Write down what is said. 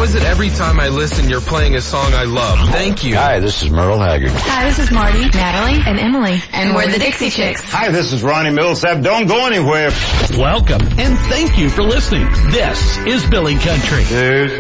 is it every time I listen you're playing a song I love? Thank you. Hi, this is Merle Haggard. Hi, this is Marty, Natalie, and Emily. And we're the Dixie Chicks. Hi, this is Ronnie Millsap. Don't go anywhere. Welcome, and thank you for listening. This is Billy Country. There's